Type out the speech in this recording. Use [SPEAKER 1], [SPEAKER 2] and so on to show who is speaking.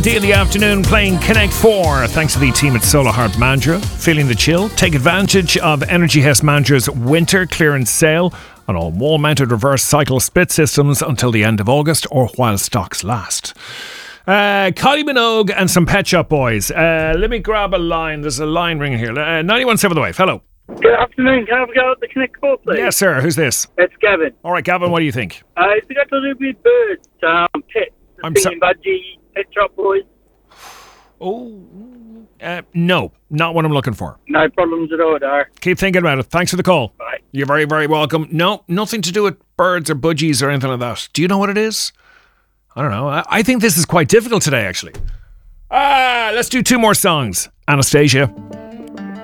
[SPEAKER 1] D in the afternoon playing Connect 4. Thanks to the team at Solar Heart Mandurah. Feeling the chill? Take advantage of Energy House Mandurah's winter clearance sale on all wall-mounted reverse cycle split systems until the end of August or while stocks last. Kylie Minogue and some Pet Shop Boys. Let me grab a line. There's a line ringing here. 91.7 The Wave. Hello.
[SPEAKER 2] Good afternoon. Can I have a go at the Connect 4, please?
[SPEAKER 1] Yes, sir. Who's this?
[SPEAKER 2] It's Gavin.
[SPEAKER 1] All right, Gavin, what do you think?
[SPEAKER 2] It's got to do with birds, pets,
[SPEAKER 1] I'm
[SPEAKER 2] singing budgie, Pet Shop Boys.
[SPEAKER 1] No, not what I'm looking for.
[SPEAKER 2] No problems at all, there.
[SPEAKER 1] Keep thinking about it. Thanks for the call.
[SPEAKER 2] Bye.
[SPEAKER 1] You're very, very welcome. No, nothing to do with birds or budgies or anything like that. Do you know what it is? I don't know. I think this is quite difficult today, actually. Let's do two more songs. Anastasia.